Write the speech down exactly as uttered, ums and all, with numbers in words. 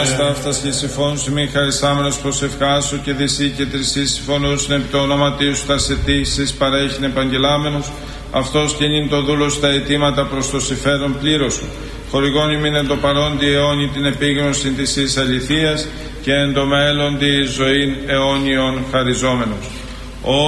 Άστα αυτάς και συμφώνους μη χαρισάμενος προσευχάσου και δυσί και τρισί συμφωνούσουν επί το όνομα σου τα αιτήσεις παρέχειν επαγγελάμενος, αυτός και νυν το δούλος τα αιτήματα προς το συμφέρον πλήρωσου. Χορηγών ημίν εν το παρόντι αιώνι την επίγνωση της εις αληθείας και εν το μέλλον τη ζωήν αιώνιον χαριζόμενος.